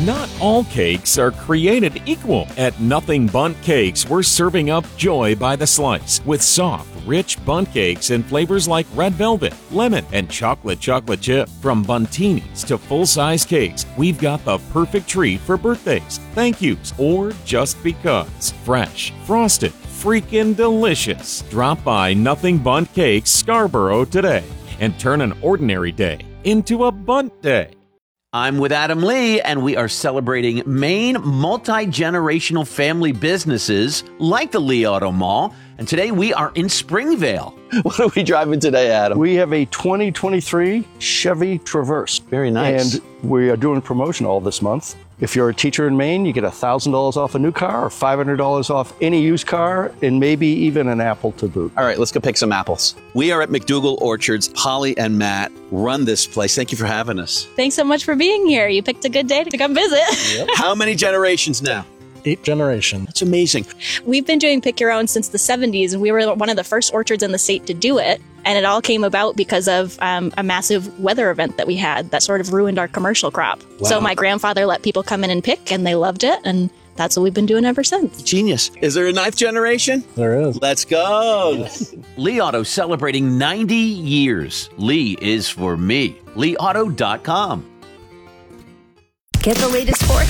Not all cakes are created equal. At Nothing Bundt Cakes, we're serving up joy by the slice with soft, rich bundt cakes in flavors like red velvet, lemon, and chocolate chip. From buntinis to full-size cakes, we've got the perfect treat for birthdays, thank yous, or just because. Fresh, frosted, freaking delicious. Drop by Nothing Bundt Cakes, Scarborough today and turn an ordinary day into a Bundt day. I'm with Adam Lee, and we are celebrating Maine multi-generational family businesses like the Lee Auto Mall. And today we are in Springvale. What are we driving today, Adam? We have a 2023 Chevy Traverse. Very nice. And we are doing promotion all this month. If you're a teacher in Maine, you get $1,000 off a new car or $500 off any used car and maybe even an apple to boot. All right, let's go pick some apples. We are at McDougall Orchards. Holly and Matt run this place. Thank you for having us. Thanks so much for being here. You picked a good day to come visit. Yep. How many generations now? 8th generation. That's amazing. We've been doing Pick Your Own since the 70s, and we were one of the first orchards in the state to do it. And it all came about because of a massive weather event that we had that sort of ruined our commercial crop. Wow. So my grandfather let people come in and pick, and they loved it. And that's what we've been doing ever since. Genius. Is there a 9th generation? There is. Let's go. Yes. Lee Auto celebrating 90 years. Lee is for me. LeeAuto.com. Get the latest forecast